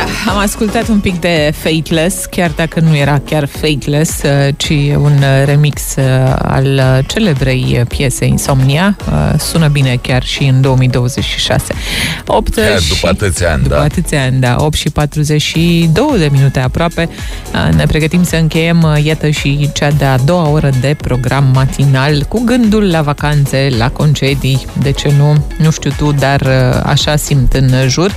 Da, am ascultat un pic de Fateless, chiar dacă nu era chiar Fateless, ci un remix al celebrei piese Insomnia. Sună bine chiar și în 2026. După atâția ani, atâția ani, da. 8 și 42 de minute aproape. Ne pregătim să încheiem, iată, și cea de-a doua oră de program matinal, cu gândul la vacanțe, la concedii, de ce nu? Nu știu tu, dar așa simt în jur.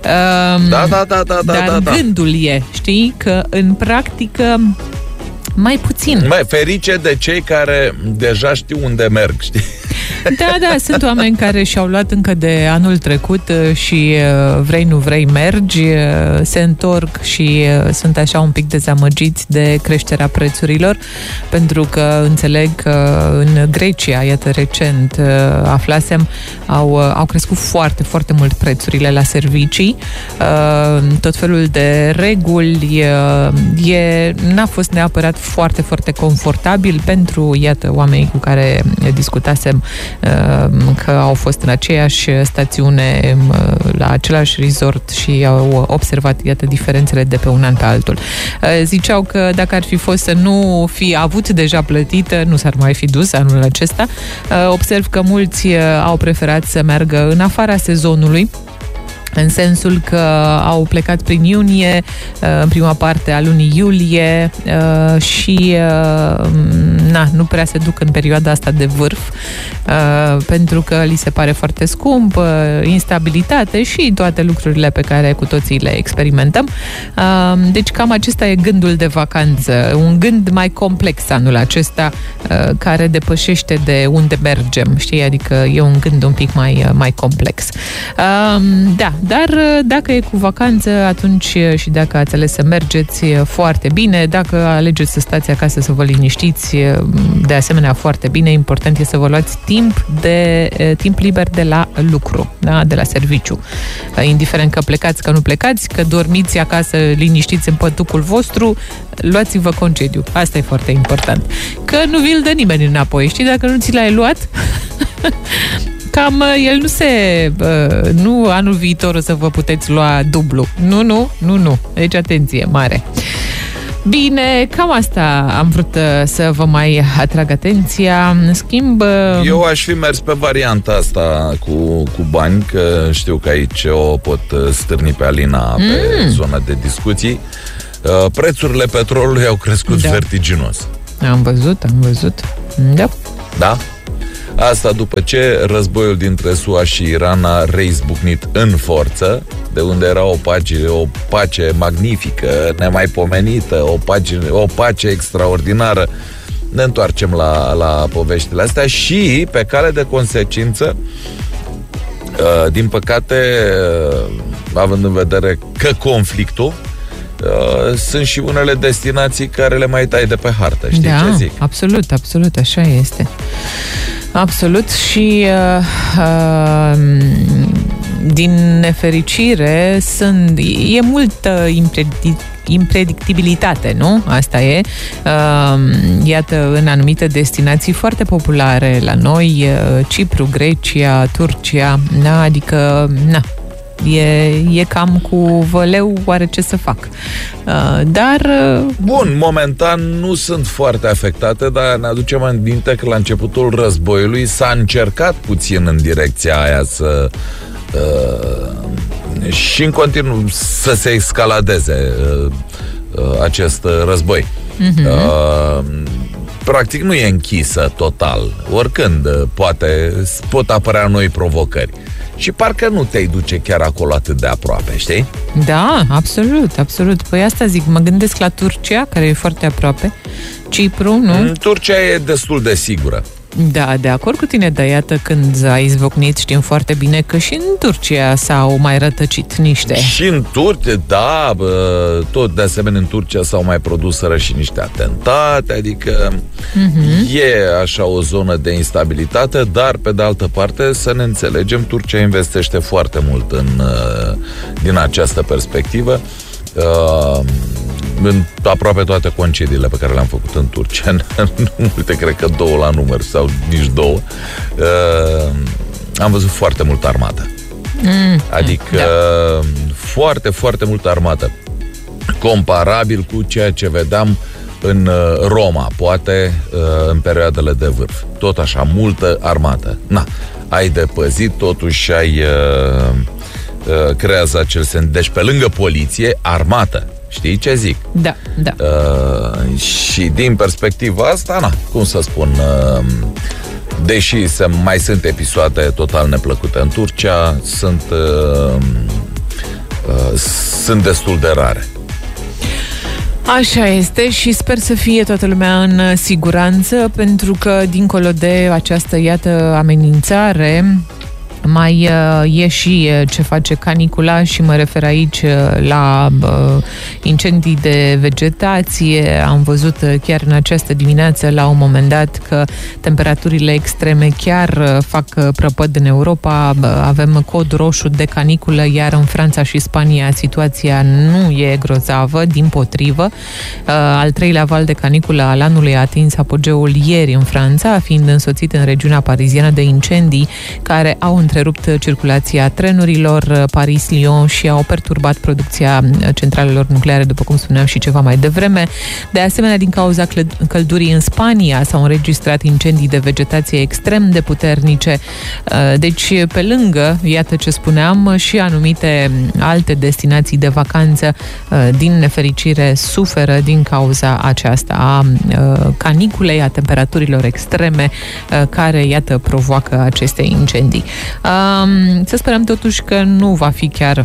Dar gândul e, știi, că în practică mai puțin. Ferice de cei care deja știu unde merg, știi? Da, sunt oameni care și-au luat încă de anul trecut și vrei, nu vrei, mergi, se întorc și sunt așa un pic dezamăgiți de creșterea prețurilor, pentru că înțeleg că în Grecia, iată, recent aflasem, au crescut foarte, foarte mult prețurile la servicii, tot felul de reguli, n-a fost neapărat foarte, foarte confortabil pentru, iată, oamenii cu care discutasem că au fost în aceeași stațiune, la același resort și au observat, iată, diferențele de pe un an pe altul. Ziceau că dacă ar fi fost să nu fi avut deja plătită, nu s-ar mai fi dus anul acesta. Observ că mulți au preferat să meargă în afara sezonului, în sensul că au plecat prin iunie, în prima parte a lunii iulie și nu prea se duc în perioada asta de vârf, pentru că li se pare foarte scump, instabilitate și toate lucrurile pe care cu toții le experimentăm. Deci cam acesta e gândul de vacanță, un gând mai complex anul acesta, care depășește de unde mergem, știi? Adică e un gând un pic mai complex. Da, dar dacă e cu vacanță, atunci și dacă ați ales să mergeți, foarte bine. Dacă alegeți să stați acasă să vă liniștiți, de asemenea foarte bine. Important e să vă luați timp liber de la lucru, da? De la serviciu. Indiferent că plecați, că nu plecați, că dormiți acasă liniștiți în pătucul vostru, luați-vă concediu. Asta e foarte important. Că nu vi-l dă nimeni înapoi, știi? Dacă nu ți l-ai luat... Cam el nu anul viitor o să vă puteți lua dublu. Nu. Deci atenție mare. Bine, cam asta am vrut să vă mai atrag atenția. În schimb... Eu aș fi mers pe varianta asta cu bani, că știu că aici o pot stârni pe Alina pe zona de discuții. Prețurile petrolului au crescut vertiginos. Am văzut. Da? Asta după ce războiul dintre SUA și Iran a reizbucnit în forță, de unde era o pace magnifică, nemaipomenită, o pace extraordinară. Ne întoarcem la poveștile astea și, pe cale de consecință, din păcate, având în vedere că conflictul, sunt și unele destinații care le mai tai de pe hartă, știi ce zic? Absolut, așa este. Absolut și din nefericire e multă impredictibilitate, nu? Asta e. Iată, în anumite destinații foarte populare la noi, Cipru, Grecia, Turcia, adică, e cam cu văleu, oare ce să fac? Dar... Bun, momentan nu sunt foarte afectate, dar ne aducem aminte că la începutul războiului s-a încercat puțin în direcția aia și în continuu să se escaladeze acest război. Practic nu e închisă total. Oricând pot apărea noi provocări. Și parcă nu te-ai duce chiar acolo atât de aproape, știi? Da, absolut. Păi asta zic, mă gândesc la Turcia, care e foarte aproape. Cipru, nu? Turcia e destul de sigură. Da, de acord cu tine, dar iată, când a izbucnit, știm foarte bine că și în Turcia s-au mai rătăcit niște. Și în Turcia, da, tot de asemenea în Turcia s-au mai produseră și niște atentate, adică e așa o zonă de instabilitate, dar pe de altă parte, să ne înțelegem, Turcia investește foarte mult din această perspectivă. În aproape toate concediile pe care le-am făcut în Turcia, nu multe, cred că 2 la număr sau nici 2, am văzut foarte multă armată. Adică foarte, foarte multă armată. Comparabil cu ceea ce vedeam în Roma, poate în perioadele de vârf. Tot așa, multă armată. Na, ai de păzit, totuși ai creează acel sens. Deci pe lângă poliție, armată. Știi ce zic? Da, da. Și din perspectiva asta, na, cum să spun, deși mai sunt episoade total neplăcute în Turcia, sunt destul de rare. Așa este și sper să fie toată lumea în siguranță, pentru că dincolo de această, iată, amenințare, mai e și ce face canicula și mă refer aici la incendii de vegetație. Am văzut chiar în această dimineață la un moment dat că temperaturile extreme chiar fac prăpăd în Europa. Avem cod roșu de caniculă, iar în Franța și Spania situația nu e grozavă, dimpotrivă. Al treilea val de caniculă al anului a atins apogeul ieri în Franța, fiind însoțit în regiunea pariziană de incendii care au întrerupt circulația trenurilor Paris-Lyon și au perturbat producția centralelor nucleare, după cum spuneam și ceva mai devreme. De asemenea, din cauza căldurii în Spania s-au înregistrat incendii de vegetație extrem de puternice. Deci, pe lângă, iată ce spuneam, și anumite alte destinații de vacanță, din nefericire, suferă din cauza aceasta a caniculei, a temperaturilor extreme care, iată, provoacă aceste incendii. Să sperăm totuși că nu va fi chiar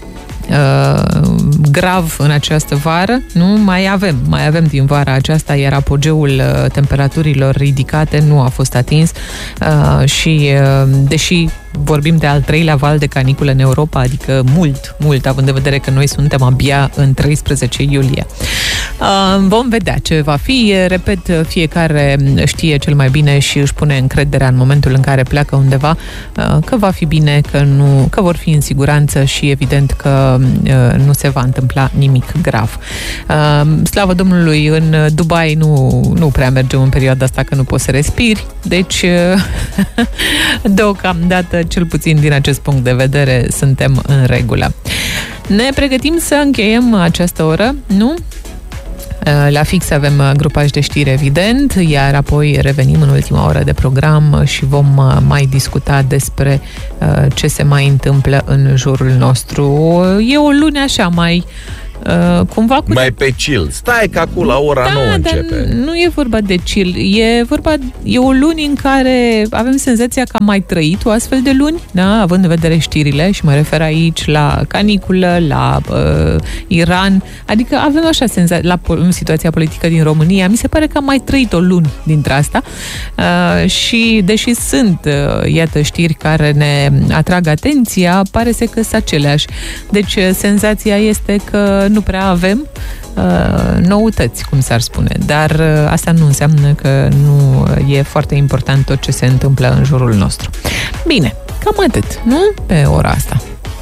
grav în această vară, nu? Mai avem din vara aceasta, iar apogeul temperaturilor ridicate nu a fost atins și deși vorbim de al treilea val de caniculă în Europa, adică mult, având în vedere că noi suntem abia în 13 iulie. Vom vedea ce va fi. Repet, fiecare știe cel mai bine și își pune încrederea în momentul în care pleacă undeva că va fi bine, că vor fi în siguranță și evident că nu se va întâmpla nimic grav. Slavă Domnului, în Dubai nu prea mergem în perioada asta, că nu poți să respiri, deci deocamdată, cel puțin din acest punct de vedere, suntem în regulă. Ne pregătim să încheiem această oră, nu? La fix avem grupaj de știri, evident, iar apoi revenim în ultima oră de program și vom mai discuta despre ce se mai întâmplă în jurul nostru. E o luni așa mai cumva mai pe chill. Stai că acum la ora 9 începe. Nu e vorba de chill. E o luni în care avem senzația că am mai trăit o astfel de luni, da? Având în vedere știrile, și mă refer aici la caniculă, la Iran, adică avem așa senzația în situația politică din România. Mi se pare că am mai trăit o luni dintre asta și deși sunt, iată, știri care ne atrag atenția, pare să că sunt aceleași. Deci senzația este că nu prea avem noutăți, cum s-ar spune, dar asta nu înseamnă că nu e foarte important tot ce se întâmplă în jurul nostru. Bine, cam atât, nu? Pe ora asta.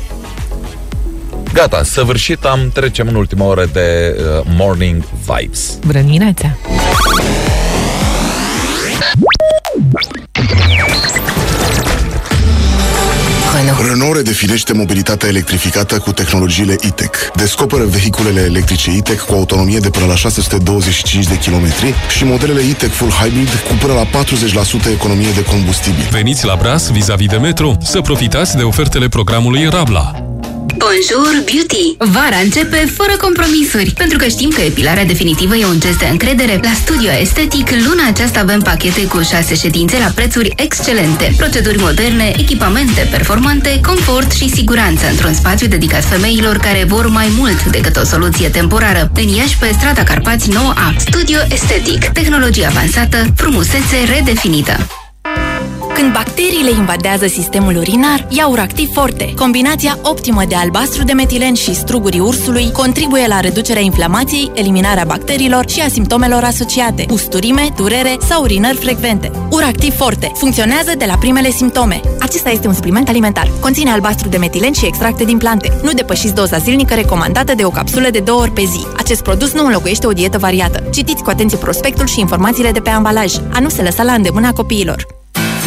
Gata, săvârșit, trecem în ultima oră de Morning Vibes. Bună dimineața! Renault redefinește mobilitatea electrificată cu tehnologiile E-Tech. Descoperă vehiculele electrice E-Tech cu autonomie de până la 625 de kilometri și modelele E-Tech Full Hybrid cu până la 40% economie de combustibil. Veniți la Braș, vis-a-vis de metro, să profitați de ofertele programului Rabla. Bonjour Beauty! Vara începe fără compromisuri. Pentru că știm că epilarea definitivă e un gest de încredere, la Studio Estetic luna aceasta avem pachete cu 6 ședințe la prețuri excelente. Proceduri moderne, echipamente performante, confort și siguranță într-un spațiu dedicat femeilor care vor mai mult decât o soluție temporară. În Iași, pe strada Carpați 9A. Studio Estetic. Tehnologie avansată, frumusețe redefinită. Când bacteriile invadează sistemul urinar, ia Uractiv Forte. Combinația optimă de albastru de metilen și strugurii ursului contribuie la reducerea inflamației, eliminarea bacteriilor și a simptomelor asociate, usturime, durere sau urinări frecvente. Uractiv Forte funcționează de la primele simptome. Acesta este un supliment alimentar. Conține albastru de metilen și extracte din plante. Nu depășiți doza zilnică recomandată de o capsulă de 2 ori pe zi. Acest produs nu înlocuiește o dietă variată. Citiți cu atenție prospectul și informațiile de pe ambalaj. A nu se lăsa la îndemâna copiilor.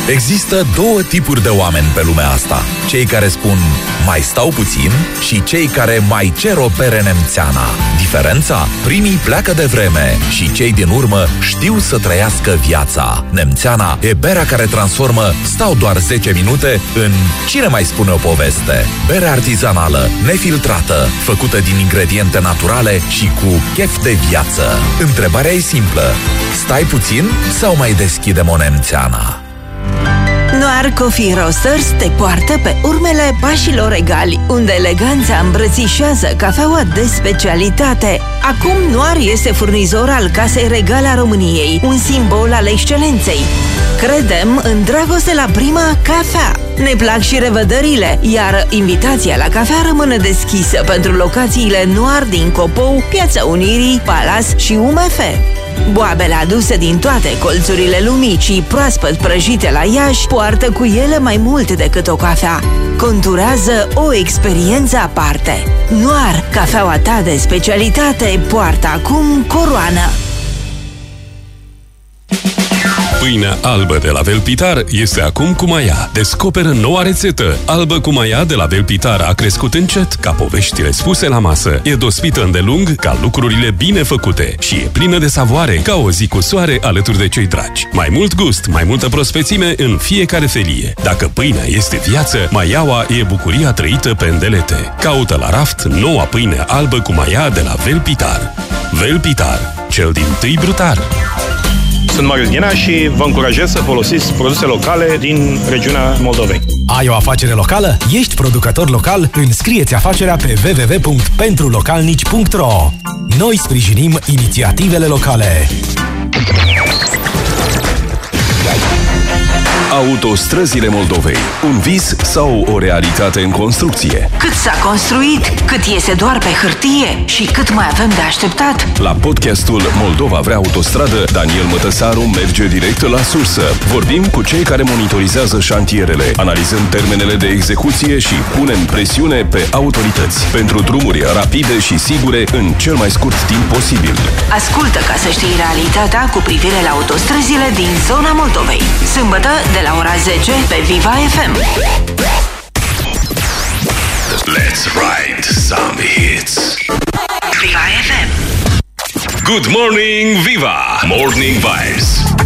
Există două tipuri de oameni pe lumea asta. Cei care spun mai stau puțin și cei care mai cer o bere nemțeana. Diferența? Primii pleacă de vreme și cei din urmă știu să trăiască viața. Nemțeana e berea care transformă stau doar 10 minute în cine mai spune o poveste. Bere artizanală, nefiltrată, făcută din ingrediente naturale și cu chef de viață. Întrebarea e simplă. Stai puțin sau mai deschidem o nemțeana? Noir Coffee Roasters te poartă pe urmele pașilor egali, unde eleganța îmbrățișează cafeaua de specialitate. Acum Noir este furnizor al Casei Regale a României, un simbol al excelenței. Credem în dragoste la prima cafea. Ne plac și revederile, iar invitația la cafea rămâne deschisă pentru locațiile Noir din Copou, Piața Unirii, Palas și UMF. Boabele aduse din toate colțurile lumii și proaspăt prăjite la Iași poartă cu ele mai mult decât o cafea. Conturează o experiență aparte. Noir, cafeaua ta de specialitate, poartă acum coroană. Pâinea albă de la Velpitar este acum cu maia. Descoperă noua rețetă. Albă cu maia de la Velpitar a crescut încet, ca poveștile spuse la masă. E dospită îndelung, ca lucrurile bine făcute. Și e plină de savoare, ca o zi cu soare alături de cei dragi. Mai mult gust, mai multă prospețime în fiecare felie. Dacă pâinea este viață, maiaua e bucuria trăită pe îndelete. Caută la raft noua pâine albă cu maia de la Velpitar. Velpitar, cel dintâi brutar. Sunt Marius Ghena și vă încurajez să folosiți produse locale din regiunea Moldovei. Ai o afacere locală? Ești producător local? Înscrie-ți afacerea pe www.pentrulocalnici.ro. Noi sprijinim inițiativele locale. Autostrăzile Moldovei. Un vis sau o realitate în construcție? Cât s-a construit, cât iese doar pe hârtie și cât mai avem de așteptat? La podcastul Moldova vrea autostradă, Daniel Mătăsaru merge direct la sursă. Vorbim cu cei care monitorizează șantierele, analizăm termenele de execuție și punem presiune pe autorități pentru drumuri rapide și sigure în cel mai scurt timp posibil. Ascultă ca să știi realitatea cu privire la autostrăzile din zona Moldovei. Sâmbătă de la ora 10 pe Viva FM. Let's ride some hits. Viva FM. Good morning, Viva! Morning Vibes.